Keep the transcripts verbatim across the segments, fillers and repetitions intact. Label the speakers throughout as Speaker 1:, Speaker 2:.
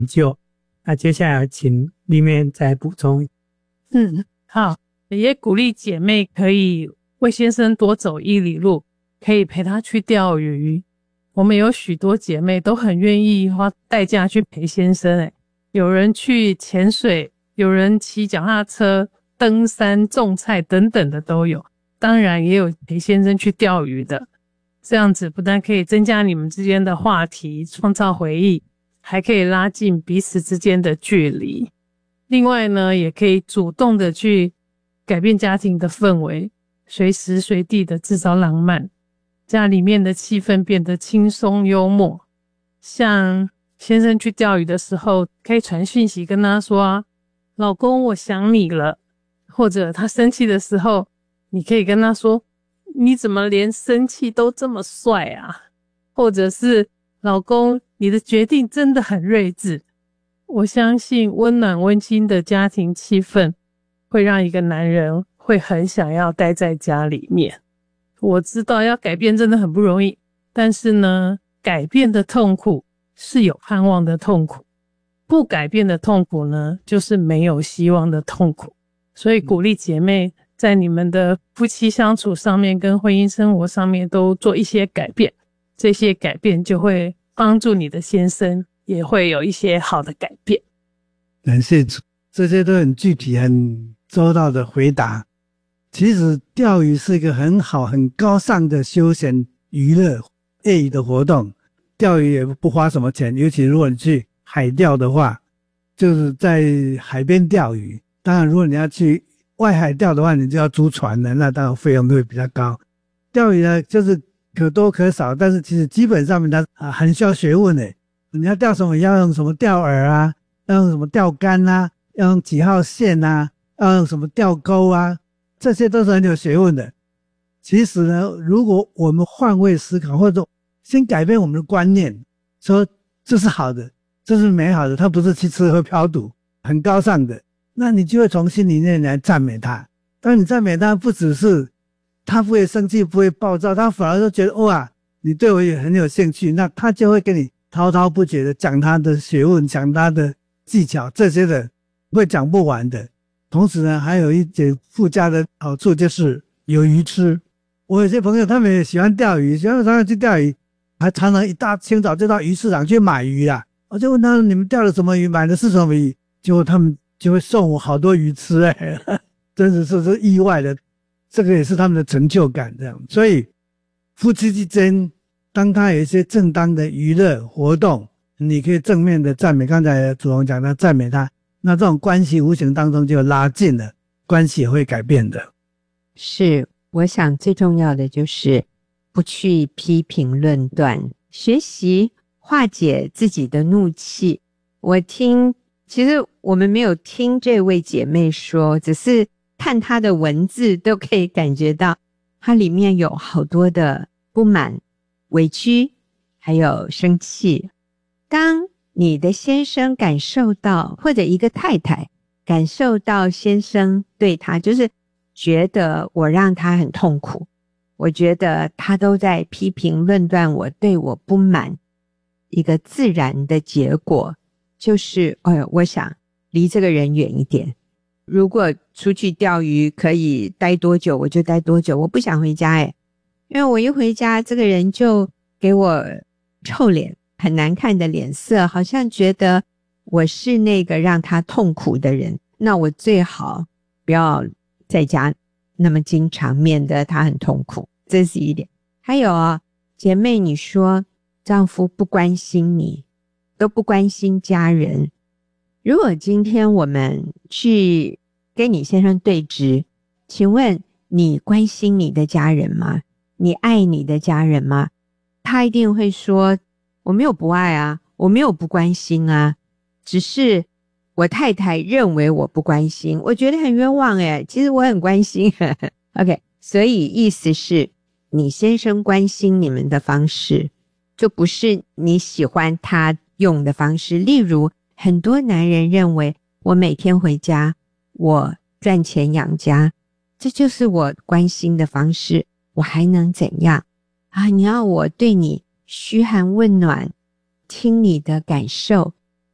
Speaker 1: 究。那接下来请里面再补充。
Speaker 2: 嗯，好，也鼓励姐妹可以为先生多走一里路，可以陪他去钓鱼。我们有许多姐妹都很愿意花代价去陪先生，诶，有人去潜水，有人骑脚踏车、登山、种菜等等的都有，当然也有陪先生去钓鱼的。这样子不但可以增加你们之间的话题，创造回忆，还可以拉近彼此之间的距离。另外呢，也可以主动的去改变家庭的氛围，随时随地的制造浪漫，家里面的气氛变得轻松幽默。像先生去钓鱼的时候，可以传讯息跟他说啊，老公我想你了。或者他生气的时候，你可以跟他说，你怎么连生气都这么帅啊？或者是老公你的决定真的很睿智。我相信温暖温馨的家庭气氛会让一个男人会很想要待在家里面。我知道要改变真的很不容易，但是呢，改变的痛苦是有盼望的痛苦，不改变的痛苦呢，就是没有希望的痛苦。所以鼓励姐妹在你们的夫妻相处上面跟婚姻生活上面都做一些改变，这些改变就会帮助你的先生也会有一些好的改变。
Speaker 3: 感谢主，这些都很具体很周到的回答。其实钓鱼是一个很好很高尚的休闲娱乐业余的活动，钓鱼也不花什么钱，尤其如果你去海钓的话，就是在海边钓鱼。当然如果你要去外海钓的话，你就要租船了，那当然费用会比较高。钓鱼呢就是可多可少，但是其实基本上面它啊很需要学问的。你要钓什么要用什么钓饵啊，要用什么钓竿啊，要用几号线啊，要用什么钓钩啊，这些都是很有学问的。其实呢，如果我们换位思考，或者先改变我们的观念，说这是好的，这是美好的，它不是去吃喝嫖赌，很高尚的，那你就会从心里面来赞美他。当你赞美他，不只是他不会生气不会暴躁，他反而就觉得哇你对我也很有兴趣，那他就会跟你滔滔不绝的讲他的学问，讲他的技巧，这些的会讲不完的。同时呢，还有一点附加的好处，就是有鱼吃。我有些朋友他们也喜欢钓鱼，喜欢常常去钓鱼，还常常一大清早就到鱼市场去买鱼啦。我就问他们，你们钓了什么鱼，买的是什么鱼？结果他们就会送我好多鱼吃，哎，真的是是意外的，这个也是他们的成就感这样。所以夫妻之间，当他有一些正当的娱乐活动，你可以正面的赞美，刚才主荣讲的赞美他，那这种关系无形当中就拉近了，关系也会改变的。
Speaker 4: 是，我想最重要的就是不去批评论断，学习化解自己的怒气。我听，其实我们没有听这位姐妹说，只是看她的文字都可以感觉到她里面有好多的不满、委屈还有生气。当你的先生感受到，或者一个太太感受到先生对她就是觉得我让他很痛苦，我觉得他都在批评论断我，对我不满，一个自然的结果就是哎呦，我想离这个人远一点。如果出去钓鱼可以待多久我就待多久，我不想回家诶，因为我一回家这个人就给我臭脸，很难看的脸色，好像觉得我是那个让他痛苦的人，那我最好不要在家那么经常，免得他很痛苦，这是一点。还有啊，姐妹你说丈夫不关心你，都不关心家人，如果今天我们去跟你先生对峙，请问你关心你的家人吗？你爱你的家人吗？他一定会说我没有不爱啊，我没有不关心啊，只是我太太认为我不关心，我觉得很冤枉诶，其实我很关心OK， 所以意思是你先生关心你们的方式就不是你喜欢他用的方式。例如很多男人认为我每天回家我赚钱养家，这就是我关心的方式，我还能怎样啊？你要我对你嘘寒问暖，听你的感受，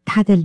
Speaker 4: 他的